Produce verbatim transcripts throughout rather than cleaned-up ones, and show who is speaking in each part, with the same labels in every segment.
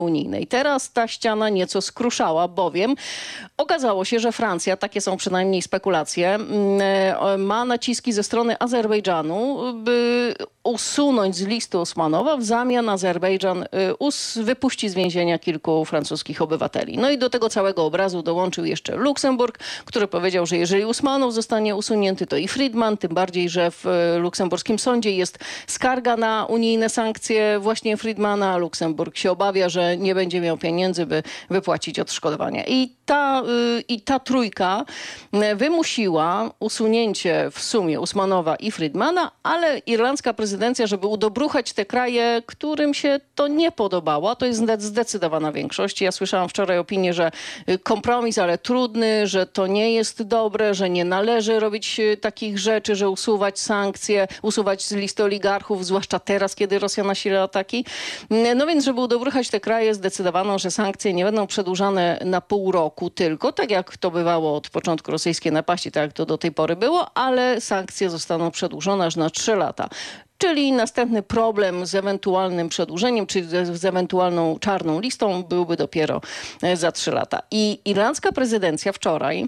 Speaker 1: unijnej. Teraz ta ściana nieco skruszała, bowiem okazało się, że Francja, takie są przynajmniej spekulacje, ma naciski ze strony Azerbejdżanu, by usunąć z listy Usmanowa. W zamian Azerbejdżan us wypuści z więzienia kilku francuskich obywateli. No i do tego całego obrazu dołączył jeszcze Luksemburg, który powiedział, że jeżeli Usmanow zostanie usunięty, to i Friedman, tym bardziej, że w luksemburskim sądzie jest skarga na unijne sankcje właśnie Friedmana. Luksemburg się obawia, że nie będzie miał pieniędzy, by wypłacić odszkodowania. I ta, i ta trójka wymusiła usunięcie w sumie Usmanowa i Friedmana, ale irlandzka prezydencja, żeby udobruchać te kraje, którym się to nie podobało, to jest zdecydowana większość. Ja słyszałam wczoraj opinię, że kompromis, ale trudny, że to nie jest dobre, że nie należy robić takich rzeczy, że usuwać sankcje, usuwać z listy oligarchów, zwłaszcza teraz, kiedy Rosja nasila ataki. No więc, żeby udobruchać te kraje, zdecydowano, że sankcje nie będą przedłużane na pół roku tylko, tak jak to bywało od początku rosyjskiej napaści, tak jak to do tej pory było, ale sankcje zostaną przedłużone aż na trzy lata. Czyli następny problem z ewentualnym przedłużeniem, czy z ewentualną czarną listą byłby dopiero za trzy lata. I irlandzka prezydencja wczoraj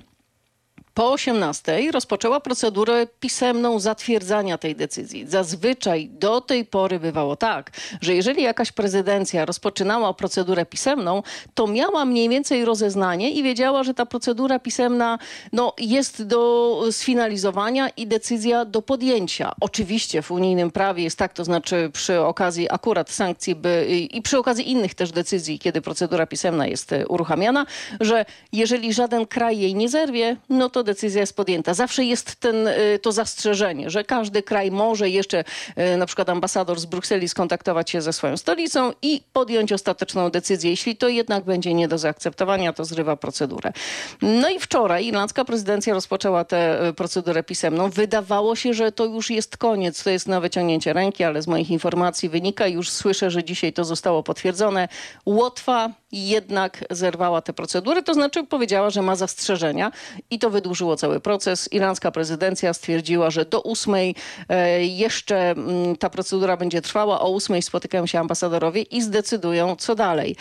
Speaker 1: po osiemnastej rozpoczęła procedurę pisemną zatwierdzania tej decyzji. Zazwyczaj do tej pory bywało tak, że jeżeli jakaś prezydencja rozpoczynała procedurę pisemną, to miała mniej więcej rozeznanie i wiedziała, że ta procedura pisemna no, jest do sfinalizowania i decyzja do podjęcia. Oczywiście w unijnym prawie jest tak, to znaczy przy okazji akurat sankcji by, i przy okazji innych też decyzji, kiedy procedura pisemna jest uruchamiana, że jeżeli żaden kraj jej nie zerwie, no to decyzja jest podjęta. Zawsze jest ten, to zastrzeżenie, że każdy kraj może jeszcze, na przykład ambasador z Brukseli, skontaktować się ze swoją stolicą i podjąć ostateczną decyzję. Jeśli to jednak będzie nie do zaakceptowania, to zrywa procedurę. No i wczoraj irlandzka prezydencja rozpoczęła tę procedurę pisemną. Wydawało się, że to już jest koniec, to jest na wyciągnięcie ręki, ale z moich informacji wynika, już słyszę, że dzisiaj to zostało potwierdzone. Łotwa jednak zerwała tę procedurę, to znaczy powiedziała, że ma zastrzeżenia i to wydłużyło cały proces. Irlandzka prezydencja stwierdziła, że do ósmej e, jeszcze m, ta procedura będzie trwała. O ósmej spotykają się ambasadorowie i zdecydują, co dalej.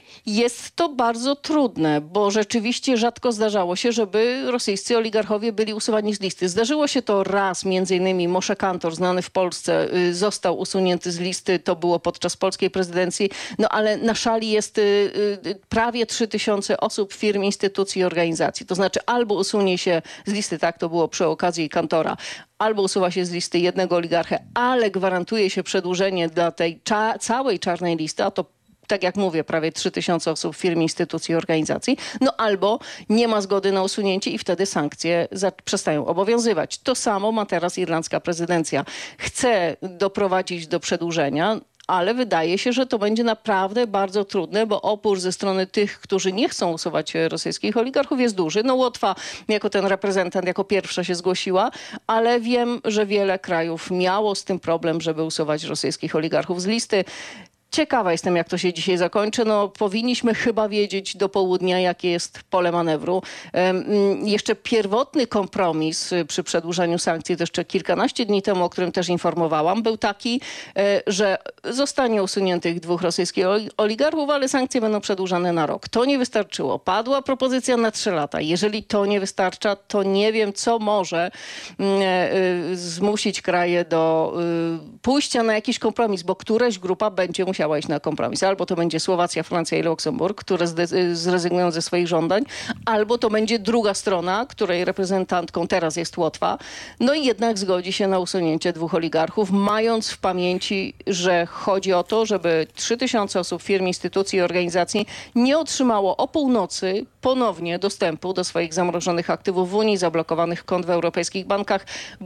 Speaker 1: Jest to bardzo trudne, bo rzeczywiście rzadko zdarzało się, żeby rosyjscy oligarchowie byli usuwani z listy. Zdarzyło się to raz, między innymi Moshe Kantor, znany w Polsce, y, został usunięty z listy. To było podczas polskiej prezydencji. No ale na szali jest y, y, prawie trzy tysiące osób, firm, instytucji i organizacji. To znaczy albo usunie się z listy, tak to było przy okazji Kantora, albo usuwa się z listy jednego oligarchę, ale gwarantuje się przedłużenie dla tej cza całej czarnej listy, a to tak jak mówię, prawie trzy tysiące osób, firm, instytucji i organizacji, no albo nie ma zgody na usunięcie i wtedy sankcje przestają obowiązywać. To samo ma teraz irlandzka prezydencja. Chce doprowadzić do przedłużenia, ale wydaje się, że to będzie naprawdę bardzo trudne, bo opór ze strony tych, którzy nie chcą usuwać rosyjskich oligarchów jest duży. No Łotwa jako ten reprezentant, jako pierwsza się zgłosiła, ale wiem, że wiele krajów miało z tym problem, żeby usuwać rosyjskich oligarchów z listy. Ciekawa jestem, jak to się dzisiaj zakończy. No, powinniśmy chyba wiedzieć do południa, jakie jest pole manewru. Um, jeszcze pierwotny kompromis przy przedłużaniu sankcji, to jeszcze kilkanaście dni temu, o którym też informowałam, był taki, e, że zostanie usuniętych dwóch rosyjskich oligarchów, ale sankcje będą przedłużane na rok. To nie wystarczyło. Padła propozycja na trzy lata. Jeżeli to nie wystarcza, to nie wiem, co może e, e, zmusić kraje do e, pójścia na jakiś kompromis, bo któraś grupa będzie musiała musiała iść na kompromis. Albo to będzie Słowacja, Francja i Luksemburg, które zrezygnują ze swoich żądań, albo to będzie druga strona, której reprezentantką teraz jest Łotwa. No i jednak zgodzi się na usunięcie dwóch oligarchów, mając w pamięci, że chodzi o to, żeby trzy tysiące osób, firm, instytucji i organizacji nie otrzymało o północy ponownie dostępu do swoich zamrożonych aktywów w Unii, zablokowanych kont w europejskich bankach,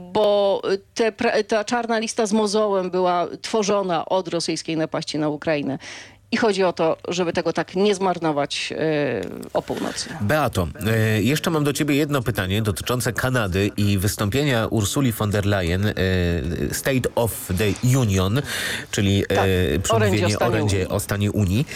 Speaker 1: bo te, ta czarna lista z mozołem była tworzona od rosyjskiej napaści na Ukrainę. I chodzi o to, żeby tego tak nie zmarnować yy, o północy.
Speaker 2: Beato, yy, jeszcze mam do ciebie jedno pytanie dotyczące Kanady i wystąpienia Ursuli von der Leyen, yy, State of the Union, czyli yy,
Speaker 1: tak,
Speaker 2: przemówienie o orędzie o stanie Unii.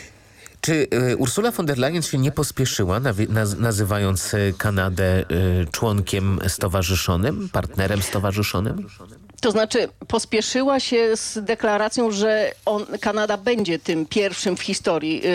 Speaker 2: Czy y, Ursula von der Leyen się nie pospieszyła, naz nazywając Kanadę y, członkiem stowarzyszonym, partnerem stowarzyszonym?
Speaker 1: To znaczy pospieszyła się z deklaracją, że on, Kanada będzie tym pierwszym w historii